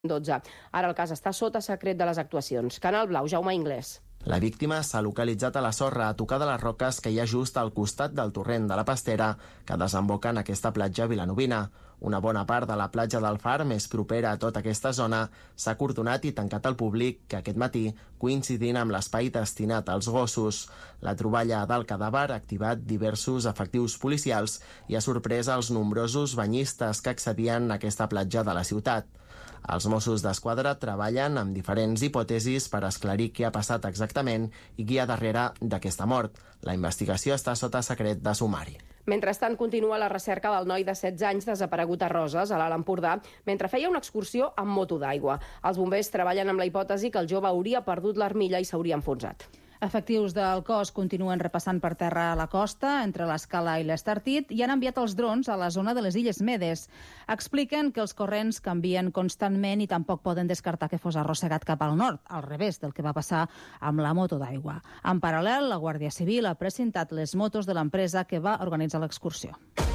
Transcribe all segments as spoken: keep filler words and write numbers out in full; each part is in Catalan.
dotze. Ara el cas està sota secret de les actuacions. Canal Blau, Jaume Inglés. La víctima s'ha localitzat a la sorra a tocar de les roques que hi ha just al costat del torrent de la Pastera que desemboca en aquesta platja vilanovina. Una bona part de la platja del Far, més propera a tota aquesta zona, s'ha acordonat i tancat al públic que aquest matí, coincidint amb l'espai destinat als gossos. La troballa del cadàver ha activat diversos efectius policials i ha sorprès els nombrosos banyistes que accedien a aquesta platja de la ciutat. Els Mossos d'Esquadra treballen amb diferents hipòtesis per esclarir què ha passat exactament i qui hi ha darrere d'aquesta mort. La investigació està sota secret de sumari. Mentrestant, continua la recerca del noi de setze anys desaparegut a Roses, a l'Alt Empordà, mentre feia una excursió amb moto d'aigua. Els bombers treballen amb la hipòtesi que el jove hauria perdut l'armilla i s'hauria enfonsat. Efectius del cos continuen repassant per terra a la costa, entre l'Escala i l'Estartit, i han enviat els drons a la zona de les Illes Medes. Expliquen que els corrents canvien constantment i tampoc poden descartar que fos arrossegat cap al nord, al revés del que va passar amb la moto d'aigua. En paral·lel, la Guàrdia Civil ha presentat les motos de l'empresa que va organitzar l'excursió.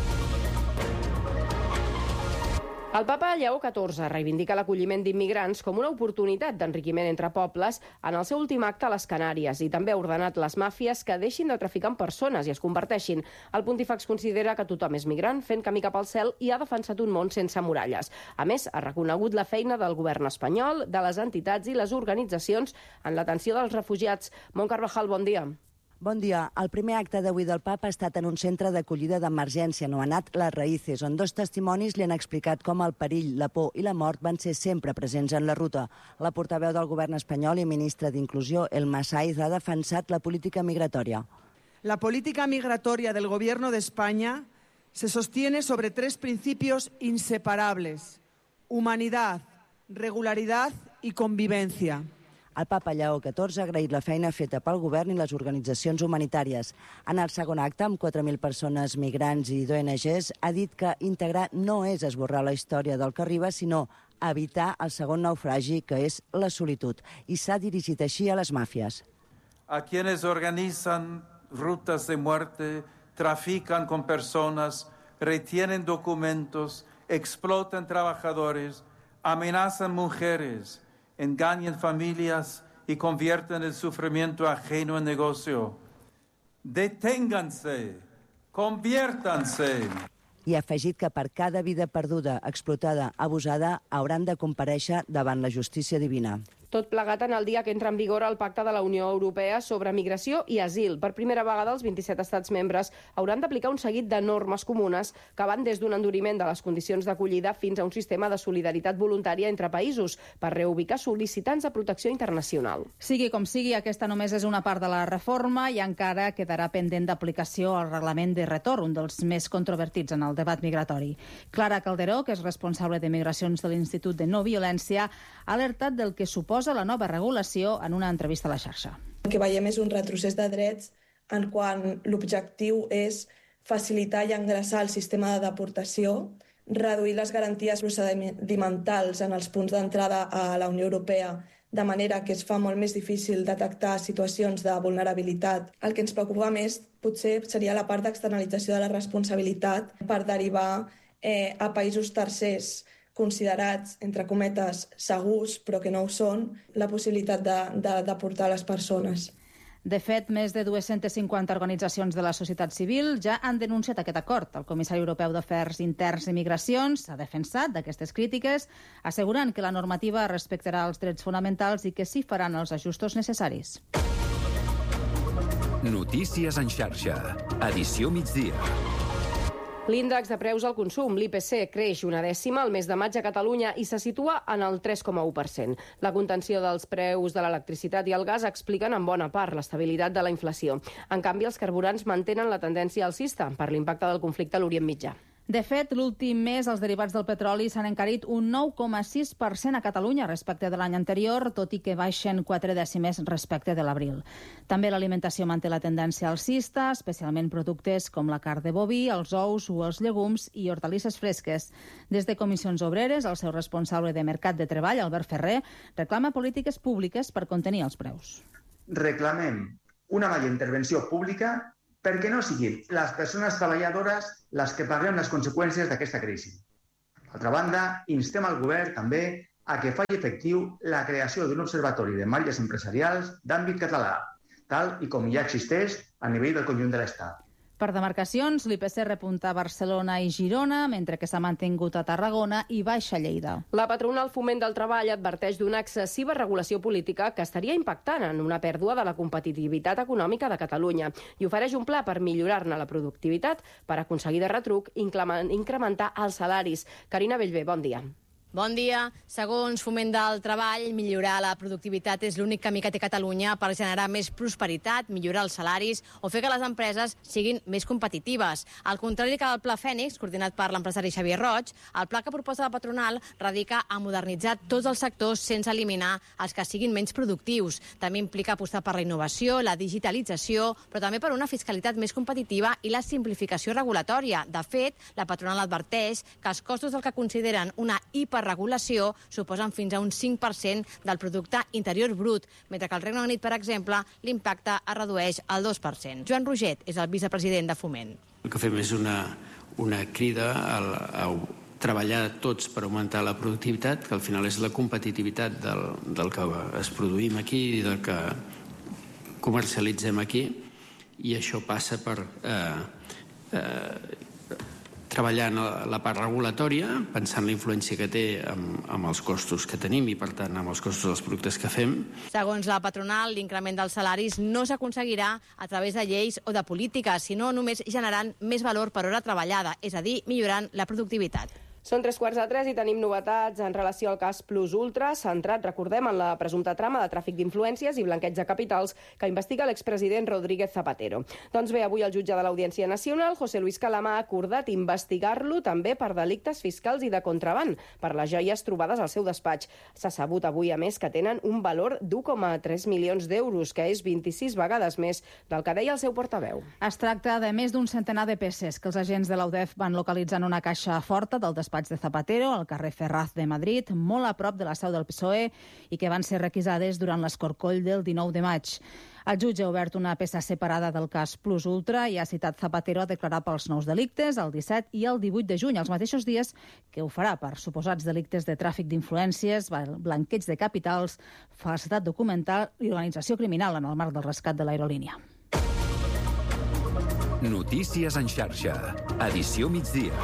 El papa Lleó catorze reivindica l'acolliment d'immigrants com una oportunitat d'enriquiment entre pobles en el seu últim acte a les Canàries i també ha ordenat les màfies que deixin de traficar amb persones i es converteixin. El pontífex considera que tothom és migrant, fent camí cap al cel, i ha defensat un món sense muralles. A més, ha reconegut la feina del govern espanyol, de les entitats i les organitzacions en l'atenció dels refugiats. Mont Carvajal, bon dia. Bon dia. El primer acte d'avui del papa ha estat en un centre d'acollida d'emergència anomenat Les Raïces, on dos testimonis li han explicat com el perill, la por i la mort van ser sempre presents en la ruta. La portaveu del govern espanyol i ministra d'Inclusió, Elma Saiz, ha defensat la política migratòria. La política migratoria del Gobierno de España se sostiene sobre tres principios inseparables: humanidad, regularidad y convivencia. El papa Lleó catorze ha agraït la feina feta pel govern i les organitzacions humanitàries. En el segon acte, amb quatre mil persones migrants i d'O N Ges, ha dit que integrar no és esborrar la història del que arriba, sinó evitar el segon naufragi, que és la solitud. I s'ha dirigit així a les màfies. A quienes organizan rutas de muerte, trafican con personas, retienen documentos, explotan trabajadores, amenazan mujeres, engañan familias y convierten el sufrimiento ajeno en negocio. Deténganse, conviértanse. I ha afegit que per cada vida perduda, explotada, abusada, hauran de comparèixer davant la justícia divina. Tot plegat en el dia que entra en vigor el Pacte de la Unió Europea sobre migració i asil. Per primera vegada, els vint-i-set estats membres hauran d'aplicar un seguit de normes comunes que van des d'un enduriment de les condicions d'acollida fins a un sistema de solidaritat voluntària entre països per reubicar sol·licitants de protecció internacional. Sigui com sigui, aquesta només és una part de la reforma i encara quedarà pendent d'aplicació al reglament de retorn, un dels més controvertits en el debat migratori. Clara Calderó, que és responsable de migracions de l'Institut de No Violència, ha alertat del que suposa la nova regulació en una entrevista a la xarxa. El que veiem és un retrocés de drets en quan l'objectiu és facilitar i engreixar el sistema de deportació, reduir les garanties procedimentals en els punts d'entrada a la Unió Europea, de manera que es fa molt més difícil detectar situacions de vulnerabilitat. El que ens preocupa més potser seria la part d'externalització de la responsabilitat per derivar eh, a països tercers considerats, entre cometes, segurs, però que no ho són, la possibilitat de, de deportar les persones. De fet, més de dues-centes cinquanta organitzacions de la societat civil ja han denunciat aquest acord. El comissari europeu d'Afers Interns i Migracions s'ha defensat d'aquestes crítiques, assegurant que la normativa respectarà els drets fonamentals i que s'hi faran els ajustos necessaris. Notícies en xarxa. Edició migdia. L'índex de preus al consum, l'I P C, creix una dècima al mes de maig a Catalunya i se situa en el tres coma u per cent. La contenció dels preus de l'electricitat i el gas expliquen en bona part l'estabilitat de la inflació. En canvi, els carburants mantenen la tendència alcista per l'impacte del conflicte a l'Orient Mitjà. De fet, l'últim mes els derivats del petroli s'han encarit un nou coma sis per cent a Catalunya respecte de l'any anterior, tot i que baixen quatre dècimes respecte de l'abril. També l'alimentació manté la tendència alcista, especialment productes com la carn de boví, els ous o els llegums i hortalisses fresques. Des de Comissions Obreres, el seu responsable de Mercat de Treball, Albert Ferrer, reclama polítiques públiques per contenir els preus. Reclamem una major intervenció pública perquè no siguin les persones treballadores les que paguem les conseqüències d'aquesta crisi. D'altra banda, instem al govern també a que faci efectiu la creació d'un observatori de marges empresarials d'àmbit català, tal i com ja existeix a nivell del conjunt de l'Estat. Per demarcacions, l'I P C repunta a Barcelona i Girona, mentre que s'ha mantingut a Tarragona i baixa a Lleida. La patronal Foment del Treball adverteix d'una excessiva regulació política que estaria impactant en una pèrdua de la competitivitat econòmica de Catalunya i ofereix un pla per millorar-ne la productivitat per aconseguir de retruc incrementar els salaris. Carina Bellver, bon dia. Bon dia. Segons Foment del Treball, millorar la productivitat és l'únic camí que té Catalunya per generar més prosperitat, millorar els salaris o fer que les empreses siguin més competitives. Al contrari que el Pla Fènix, coordinat per l'empresari Xavier Roig, el pla que proposa la patronal radica a modernitzar tots els sectors sense eliminar els que siguin menys productius. També implica apostar per la innovació, la digitalització, però també per una fiscalitat més competitiva i la simplificació regulatòria. De fet, la patronal adverteix que els costos del que consideren una hiper regulació suposen fins a un cinc per cent del producte interior brut, mentre que al Regne Unit, per exemple, l'impacte es redueix al dos per cent. Joan Roget és el vicepresident de Foment. El que fem és una, una crida a, a treballar tots per augmentar la productivitat, que al final és la competitivitat del, del que es produïm aquí i del que comercialitzem aquí, i això passa per eh, eh, treballar en la part regulatòria, pensant la influència que té amb, amb els costos que tenim i, per tant, amb els costos dels productes que fem. Segons la patronal, l'increment dels salaris no s'aconseguirà a través de lleis o de polítiques, sinó només generant més valor per hora treballada, és a dir, millorant la productivitat. Són tres quarts de tres i tenim novetats en relació al cas Plus Ultra, centrat, recordem, en la presumpta trama de tràfic d'influències i blanqueig de capitals que investiga l'expresident Rodríguez Zapatero. Doncs bé, avui el jutge de l'Audiència Nacional, José Luis Calama, ha acordat investigar-lo també per delictes fiscals i de contraban, per les joies trobades al seu despatx. S'ha sabut avui, a més, que tenen un valor d'u coma tres milions d'euros, que és vint-i-sis vegades més del que deia el seu portaveu. Es tracta de més d'un centenar de peces que els agents de l'U D E F van localitzar en una caixa forta del despatx de Zapatero, al carrer Ferraz de Madrid, molt a prop de la seu del P S O E, i que van ser requisades durant l'escorcoll del dinou de maig. El jutge ha obert una peça separada del cas Plus Ultra i ha citat Zapatero a declarar pels nous delictes el disset i el divuit de juny, els mateixos dies que ho farà per suposats delictes de tràfic d'influències, blanqueig de capitals, falsedat documental i organització criminal en el marc del rescat de l'aerolínia. Notícies en xarxa. Edició migdia.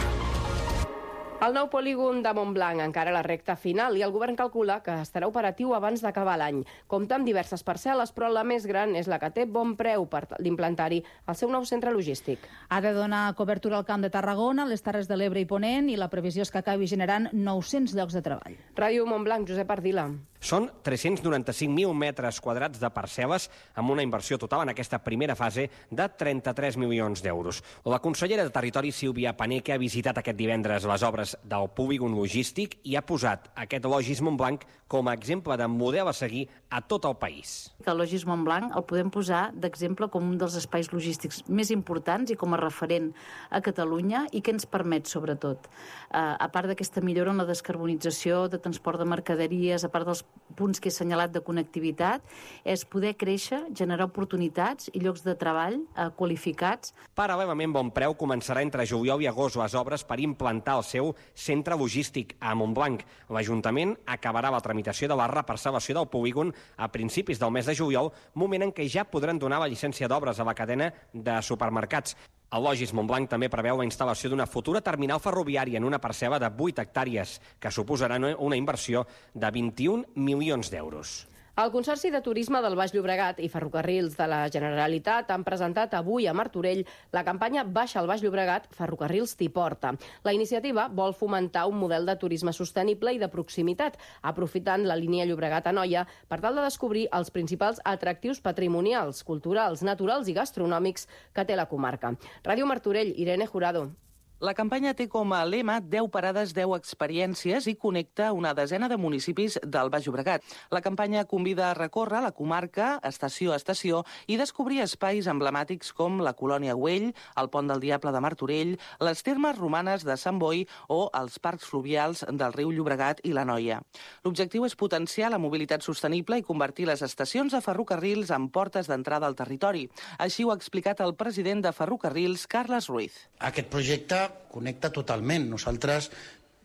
El nou polígon de Montblanc encara a la recta final i el govern calcula que estarà operatiu abans d'acabar l'any. Compta amb diverses parcel·les, però la més gran és la que té bon preu per d'implantar-hi el seu nou centre logístic. Ha de donar cobertura al Camp de Tarragona, les Terres de l'Ebre i Ponent, i la previsió és que acabi generant nou-cents llocs de treball. Ràdio Montblanc, Josep Ardila. Són tres-cents noranta-cinc mil metres quadrats de parcel·les amb una inversió total en aquesta primera fase de trenta-tres milions d'euros. La consellera de Territori, Sílvia Paneque, ha visitat aquest divendres les obres del polígon logístic i ha posat aquest Logis Montblanc com a exemple de model a seguir a tot el país. El Logis Montblanc el podem posar d'exemple com un dels espais logístics més importants i com a referent a Catalunya i que ens permet, sobretot, a part d'aquesta millora en la descarbonització de transport de mercaderies, a part dels punts que he assenyalat de connectivitat, és poder créixer, generar oportunitats i llocs de treball eh, qualificats. Paral·lelament, Bonpreu començarà entre juliol i agost les obres per implantar el seu centre logístic a Montblanc. L'Ajuntament acabarà la tramitació de la reparcel·lació del polígon a principis del mes de juliol, moment en què ja podran donar la llicència d'obres a la cadena de supermercats. El Logis Montblanc també preveu la instal·lació d'una futura terminal ferroviària en una parcel·la de vuit hectàrees, que suposarà una inversió de vint-i-un milions d'euros. El Consorci de Turisme del Baix Llobregat i Ferrocarrils de la Generalitat han presentat avui a Martorell la campanya Baixa al Baix Llobregat, Ferrocarrils t'hi porta. La iniciativa vol fomentar un model de turisme sostenible i de proximitat, aprofitant la línia Llobregat-Anoia per tal de descobrir els principals atractius patrimonials, culturals, naturals i gastronòmics que té la comarca. Ràdio Martorell, Irene Jurado. La campanya té com a lema deu parades, deu experiències i connecta una desena de municipis del Baix Llobregat. La campanya convida a recórrer la comarca, estació a estació, i descobrir espais emblemàtics com la Colònia Güell, el Pont del Diable de Martorell, les termes romanes de Sant Boi o els parcs fluvials del riu Llobregat i la Noia. L'objectiu és potenciar la mobilitat sostenible i convertir les estacions de ferrocarrils en portes d'entrada al territori. Així ho ha explicat el president de Ferrocarrils, Carles Ruiz. Aquest projecte connecta totalment. Nosaltres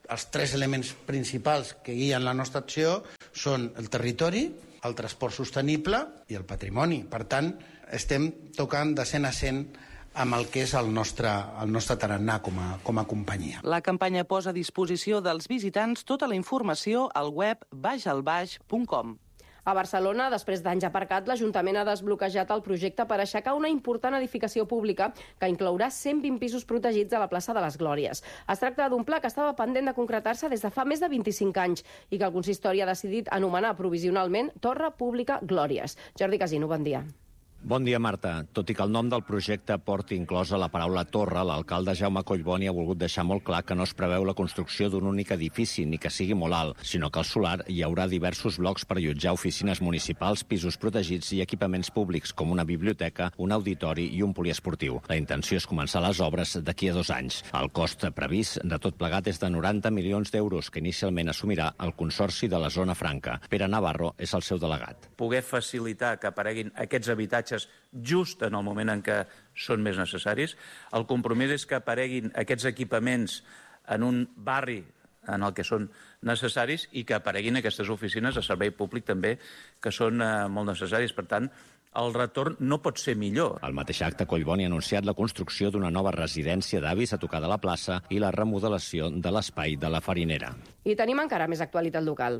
Els tres elements principals que guien la nostra acció són el territori, el transport sostenible i el patrimoni. Per tant, estem tocant de cent a cent amb el que és el nostre, el nostre tarannà com a, com a companyia. La campanya posa a disposició dels visitants tota la informació al web baix al baix punt com. A Barcelona, després d'anys aparcat, l'Ajuntament ha desbloquejat el projecte per aixecar una important edificació pública que inclourà cent vint pisos protegits a la plaça de les Glòries. Es tracta d'un pla que estava pendent de concretar-se des de fa més de vint-i-cinc anys i que el consistori ha decidit anomenar provisionalment Torre Pública Glòries. Jordi Casino, bon dia. Bon dia, Marta. Tot i que el nom del projecte porti inclosa la paraula torre, l'alcalde Jaume Collboni ha volgut deixar molt clar que no es preveu la construcció d'un únic edifici ni que sigui molt alt, sinó que al solar hi haurà diversos blocs per allotjar oficines municipals, pisos protegits i equipaments públics, com una biblioteca, un auditori i un poliesportiu. La intenció és començar les obres d'aquí a dos anys. El cost previst de tot plegat és de noranta milions d'euros, que inicialment assumirà el Consorci de la Zona Franca. Pere Navarro és el seu delegat. Poder facilitar que apareguin aquests habitatges just en el moment en què són més necessaris. El compromís és que apareguin aquests equipaments en un barri en el que són necessaris i que apareguin aquestes oficines de servei públic també, que són eh, molt necessaris. Per tant, el retorn no pot ser millor. Al mateix acte, Collboni ha anunciat la construcció d'una nova residència d'avis a tocar de la plaça i la remodelació de l'espai de la Farinera. I tenim encara més actualitat local.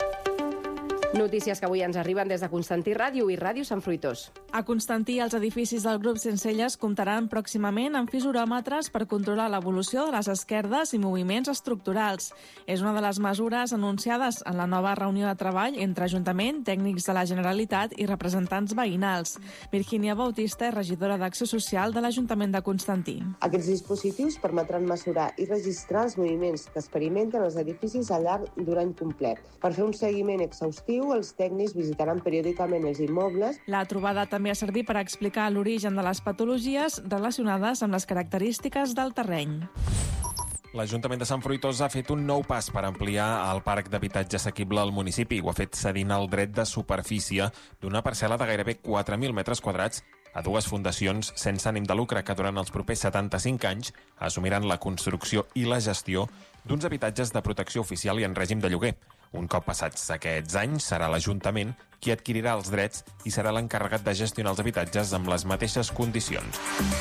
Notícies que avui ens arriben des de Constantí Ràdio i Ràdio Sant Fruitós. A Constantí, els edificis del grup Sencelles comptaran pròximament amb fisoròmetres per controlar l'evolució de les esquerdes i moviments estructurals. És una de les mesures anunciades en la nova reunió de treball entre Ajuntament, tècnics de la Generalitat i representants veïnals. Virgínia Bautista és regidora d'Acció Social de l'Ajuntament de Constantí. Aquests dispositius permetran mesurar i registrar els moviments que experimenten els edificis al llarg d'un any complet. Per fer un seguiment exhaustiu, els tècnics visitaran periòdicament els immobles. La trobada també ha servit per explicar l'origen de les patologies relacionades amb les característiques del terreny. L'Ajuntament de Sant Fruitós ha fet un nou pas per ampliar el parc d'habitatge assequible al municipi. Ho ha fet cedint el dret de superfície d'una parcel·la de gairebé quatre mil metres quadrats a dues fundacions sense ànim de lucre que durant els propers setanta-cinc anys assumiran la construcció i la gestió d'uns habitatges de protecció oficial i en règim de lloguer. Un cop passats aquests anys, serà l'Ajuntament qui adquirirà els drets i serà l'encarregat de gestionar els habitatges amb les mateixes condicions.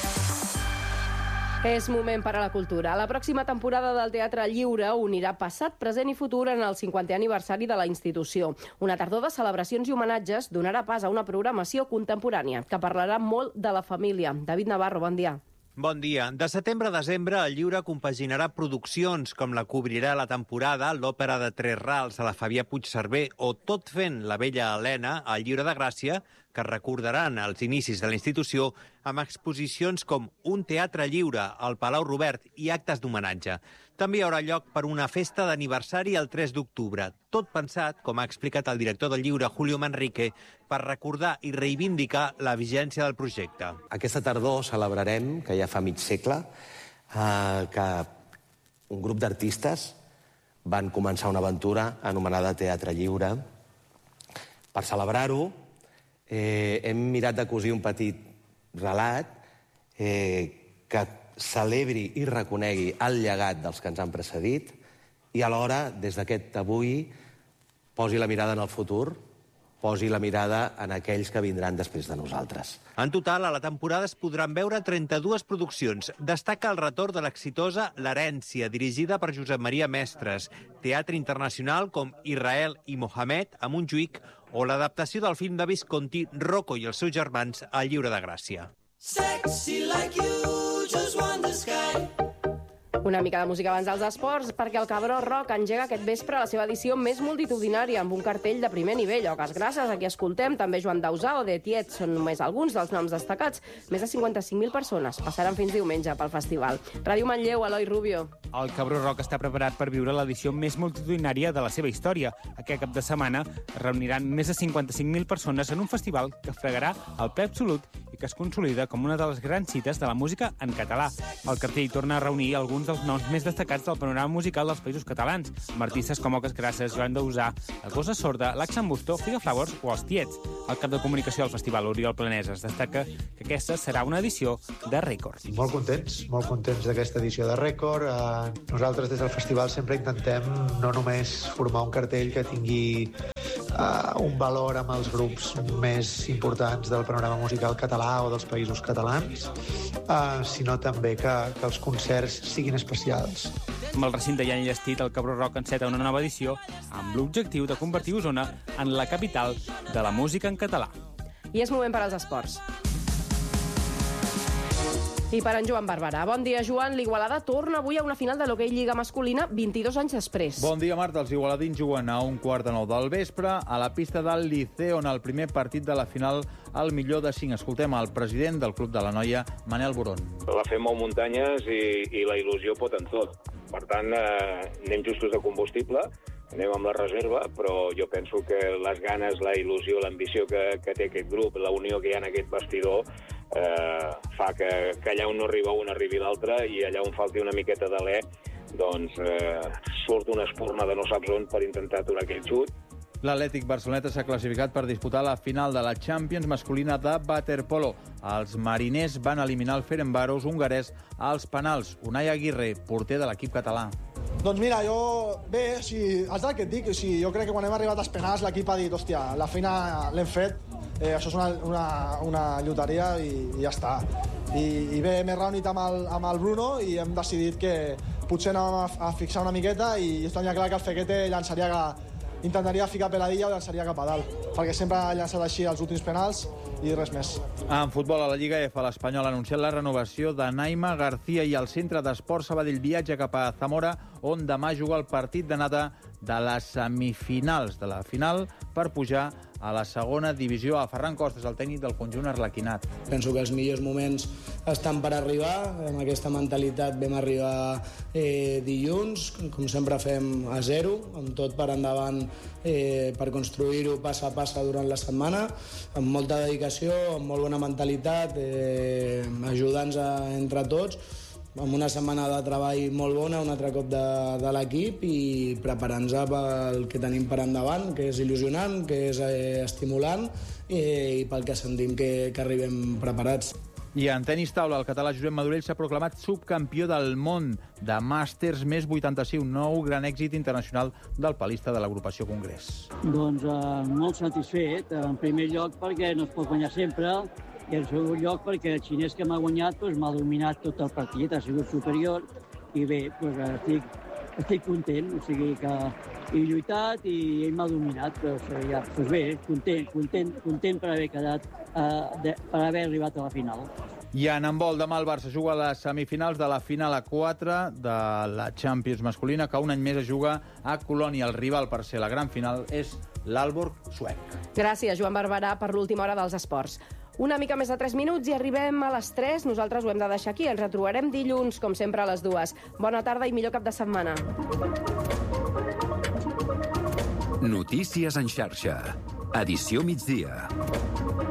És moment per a la cultura. La pròxima temporada del Teatre Lliure unirà passat, present i futur en el cinquantè aniversari de la institució. Una tardor de celebracions i homenatges donarà pas a una programació contemporània que parlarà molt de la família. David Navarro, bon dia. Bon dia. De setembre a desembre, el Lliure compaginarà produccions com la Cobrirà la temporada, l'òpera de Tres Rals a la Fabià Puigcerver o Tot fent la vella Helena al Lliure de Gràcia, que recordaran els inicis de la institució amb exposicions com Un teatre lliure al Palau Robert i actes d'homenatge. També hi haurà lloc per una festa d'aniversari el tres d'octubre, tot pensat, com ha explicat el director del Lliure, Julio Manrique, per recordar i reivindicar la vigència del projecte. Aquesta tardor celebrarem, que ja fa mig segle, eh, que un grup d'artistes van començar una aventura anomenada Teatre Lliure. Per celebrar-ho, eh, hem mirat de cosir un petit relat eh, que celebri i reconegui el llegat dels que ens han precedit i alhora, des d'aquest avui, posi la mirada en el futur, posi la mirada en aquells que vindran després de nosaltres. En total, a la temporada es podran veure trenta-dues produccions. Destaca el retorn de l'exitosa L'herència, dirigida per Josep Maria Mestres, teatre internacional com Israel i Mohamed, a Montjuïc, o l'adaptació del film de Visconti, Rocco i els seus germans, al Lliure de Gràcia. Sexy like you, just want the sky. Una mica de música abans dels esports, perquè el Cabró Rock engega aquest vespre la seva edició més multitudinària, amb un cartell de primer nivell. Oques Grasses, aquí escoltem, també Joan Dausà o de Tiet són només alguns dels noms destacats. Més de cinquanta-cinc mil persones passaran fins diumenge pel festival. Ràdio Manlleu, Eloi Rubio. El Cabró Rock està preparat per viure l'edició més multitudinària de la seva història. Aquest cap de setmana es reuniran més de cinquanta-cinc mil persones en un festival que fregarà el ple absolut i que es consolida com una de les grans cites de la música en català. El cartell torna a reunir alguns dels dels noms més destacats del panorama musical dels Països Catalans, amb artistes com Oques Grasses, Joan Dausà, La Cosa Sorda, l'Axan Busto, Figa Flowers o Els Tiets. El cap de comunicació del festival, Oriol Planeses, destaca que aquesta serà una edició de rècord. Molt contents, molt contents d'aquesta edició de rècord. Eh, nosaltres des del festival sempre intentem no només formar un cartell que tingui uh, un valor amb els grups més importants del panorama musical català o dels països catalans, uh, sinó també que, que els concerts siguin especials. Amb el recinte ja enllestit, el Cabró Rock enceta una nova edició amb l'objectiu de convertir Osona en la capital de la música en català. I és moment per als esports. I per en Joan Barberà. Bon dia, Joan. L'Igualada torna avui a una final de l'hoquei Lliga masculina vint-i-dos anys després. Bon dia, Marta. Els igualadins juguen a un quart de nou del vespre a la pista del Liceo, on el primer partit de la final al millor de cinc. Escoltem el president del Club de la Noia, Manel Boron. La fe mou muntanyes i, i la il·lusió pot en tot. Per tant, eh, anem justos de combustible, anem amb la reserva, però jo penso que les ganes, la il·lusió, l'ambició que, que té aquest grup, la unió que hi ha en aquest vestidor, eh, fa que, que allà on no arriba un arribi l'altre i allà on falti una miqueta d'alè, doncs eh, surt una espurna de no saps on per intentar aturar aquell xut. L'Atlètic Barceloneta s'ha classificat per disputar la final de la Champions masculina de waterpolo. Els mariners van eliminar el Ferencváros hongarès als penals. Unai Aguirre, porter de l'equip català. Doncs mira, jo... Bé, si, és el que et dic. Si, jo crec que quan hem arribat als penals l'equip ha dit, hòstia, la feina l'hem fet, eh, això és una, una, una lloteria i, i ja està. I, i bé, m'he reunit amb el, amb el Bruno i hem decidit que potser anàvem a, a fixar una miqueta i tenia clar que el Fequete llançaria que intentaria ficar peladilla o llançaria cap a dalt, perquè sempre ha llançat així els últims penals i res més. En futbol, a la Lliga F, l'Espanyol ha anunciat la renovació de Naima García i el centre d'esport Sabadell viatja cap a Zamora, on demà juga el partit d'anada de les semifinals de la final per pujar a la segona divisió. A Ferran Costas, el tècnic del conjunt arlequinat. Penso que els millors moments estan per arribar. Amb aquesta mentalitat vam arribar eh, dilluns, com sempre fem a zero, amb tot per endavant eh, per construir-ho pas a pas durant la setmana, amb molta dedicació, amb molt bona mentalitat, eh, ajudant-nos entre tots, amb una setmana de treball molt bona, un altre cop de, de l'equip i preparant-nos pel que tenim per endavant, que és il·lusionant, que és eh, estimulant eh, i pel que sentim que, que arribem preparats. I en tenis taula, el català Josep Madurell s'ha proclamat subcampió del món de Màsters més vuitanta-cinc, nou gran èxit internacional del palista de l'agrupació Congrés. Doncs eh, molt satisfet, en primer lloc perquè no es pot guanyar sempre, i en segon lloc perquè el xinès que m'ha guanyat doncs, m'ha dominat tot el partit, ha sigut superior, i bé, doncs, estic, estic content, o sigui que he lluitat i ell m'ha dominat, doncs, ja, doncs bé, content, content, content per haver quedat, eh, de, per haver arribat a la final. I en handbol, demà el Barça juga a les semifinals de la final a quatre de la Champions masculina, que un any més es juga a Colònia. El rival per ser la gran final és l'Aalborg suec. Gràcies, Joan Barberà, per l'última hora dels esports. Una mica més de tres minuts i arribem a les tres. Nosaltres ho hem de deixar aquí. Ens retrobarem dilluns, com sempre, a les dues. Bona tarda i millor cap de setmana. Notícies en xarxa. Edició migdia.